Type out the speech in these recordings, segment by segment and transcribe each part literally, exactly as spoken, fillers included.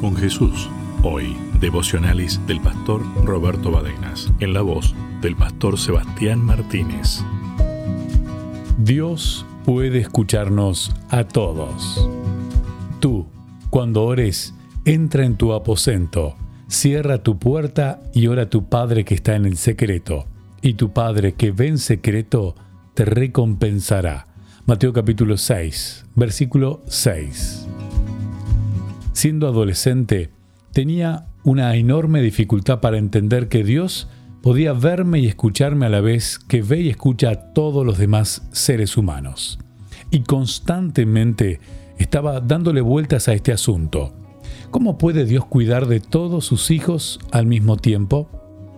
con Jesús. Hoy, devocionales del pastor Roberto Badenas, en la voz del pastor Sebastián Martínez. Dios puede escucharnos a todos. Tú, cuando ores, entra en tu aposento, cierra tu puerta y ora a tu Padre que está en el secreto, y tu Padre que ve en secreto te recompensará. Mateo capítulo seis, versículo seis. Siendo adolescente, tenía una enorme dificultad para entender que Dios podía verme y escucharme a la vez que ve y escucha a todos los demás seres humanos. Y constantemente estaba dándole vueltas a este asunto. ¿Cómo puede Dios cuidar de todos sus hijos al mismo tiempo?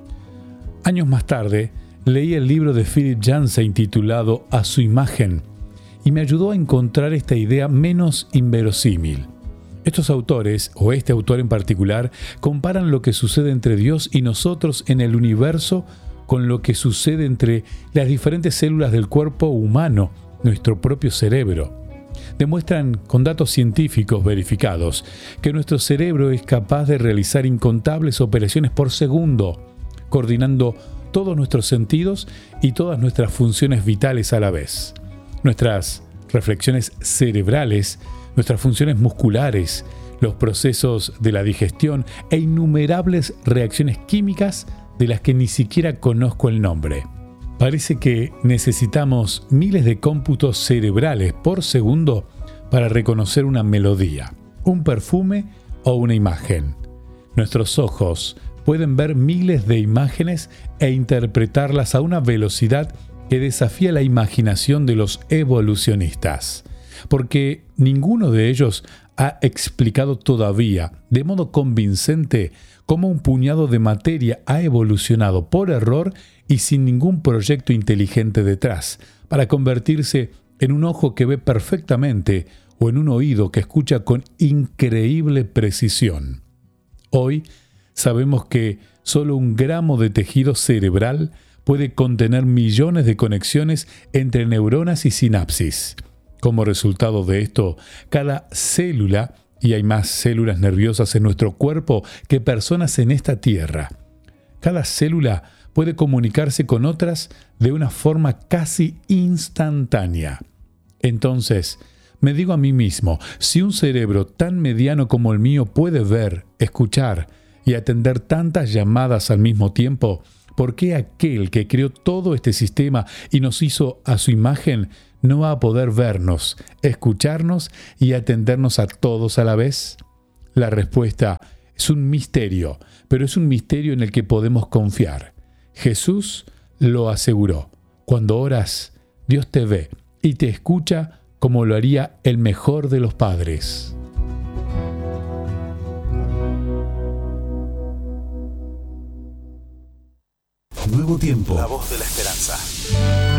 Años más tarde, leí el libro de Philip Yancey titulado A su imagen y me ayudó a encontrar esta idea menos inverosímil. Estos autores, o este autor en particular, comparan lo que sucede entre Dios y nosotros en el universo con lo que sucede entre las diferentes células del cuerpo humano, nuestro propio cerebro. Demuestran con datos científicos verificados que nuestro cerebro es capaz de realizar incontables operaciones por segundo, coordinando todos nuestros sentidos y todas nuestras funciones vitales a la vez. Nuestras reflexiones cerebrales, nuestras funciones musculares, los procesos de la digestión e innumerables reacciones químicas de las que ni siquiera conozco el nombre. Parece que necesitamos miles de cómputos cerebrales por segundo para reconocer una melodía, un perfume o una imagen. Nuestros ojos pueden ver miles de imágenes e interpretarlas a una velocidad que desafía la imaginación de los evolucionistas, porque ninguno de ellos ha explicado todavía de modo convincente cómo un puñado de materia ha evolucionado por error y sin ningún proyecto inteligente detrás, para convertirse en un ojo que ve perfectamente o en un oído que escucha con increíble precisión. Hoy sabemos que solo un gramo de tejido cerebral puede contener millones de conexiones entre neuronas y sinapsis. Como resultado de esto, cada célula, y hay más células nerviosas en nuestro cuerpo que personas en esta tierra, cada célula puede comunicarse con otras de una forma casi instantánea. Entonces, me digo a mí mismo, si un cerebro tan mediano como el mío puede ver, escuchar y atender tantas llamadas al mismo tiempo, ¿por qué aquel que creó todo este sistema y nos hizo a su imagen no va a poder vernos, escucharnos y atendernos a todos a la vez? La respuesta es un misterio, pero es un misterio en el que podemos confiar. Jesús lo aseguró. Cuando oras, Dios te ve y te escucha como lo haría el mejor de los padres. Nuevo tiempo. La voz de la esperanza.